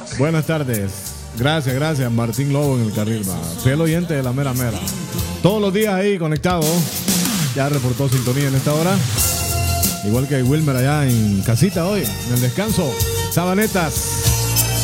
Buenas tardes. Gracias, Martín Lobo en el carril. Fiel oyente de la mera mera. Todos los días ahí conectado. Ya reportó sintonía en esta hora. Igual que Wilmer allá en casita hoy, en el descanso. Sabanetas.